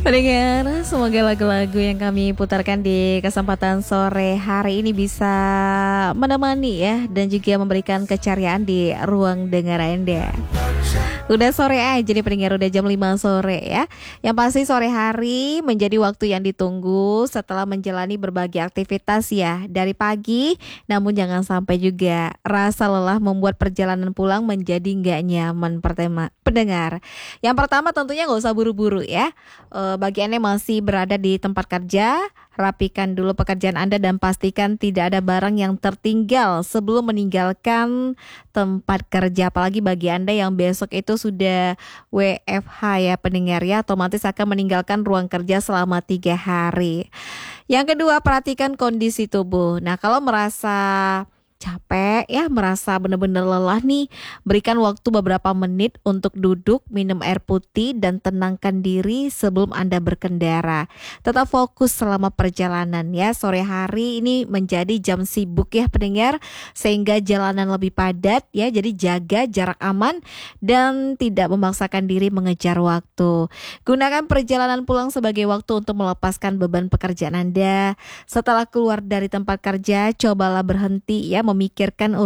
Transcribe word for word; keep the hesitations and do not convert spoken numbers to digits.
Pendengar, semoga lagu-lagu yang kami putarkan di kesempatan sore hari ini bisa menemani ya dan juga memberikan keceriaan di ruang dengar Anda. Udah sore aja nih pendengar, udah jam lima sore ya. Yang pasti sore hari menjadi waktu yang ditunggu setelah menjalani berbagai aktivitas ya dari pagi. Namun jangan sampai juga rasa lelah membuat perjalanan pulang menjadi nggak nyaman pertama pendengar. Yang pertama tentunya nggak usah buru-buru ya. E, bagi Anda yang masih berada di tempat kerja, rapikan dulu pekerjaan Anda dan pastikan tidak ada barang yang tertinggal sebelum meninggalkan tempat kerja. Apalagi bagi Anda yang besok itu sudah W F H ya pendengar ya, otomatis akan meninggalkan ruang kerja selama tiga hari. Yang kedua, perhatikan kondisi tubuh. Nah, kalau merasa capek ya, merasa benar-benar lelah nih, berikan waktu beberapa menit untuk duduk, minum air putih dan tenangkan diri sebelum Anda berkendara. Tetap fokus selama perjalanan ya. Sore hari ini menjadi jam sibuk ya pendengar, sehingga jalanan lebih padat ya. Jadi jaga jarak aman dan tidak memaksakan diri mengejar waktu. Gunakan perjalanan pulang sebagai waktu untuk melepaskan beban pekerjaan Anda. Setelah keluar dari tempat kerja, cobalah berhenti ya, memikirkan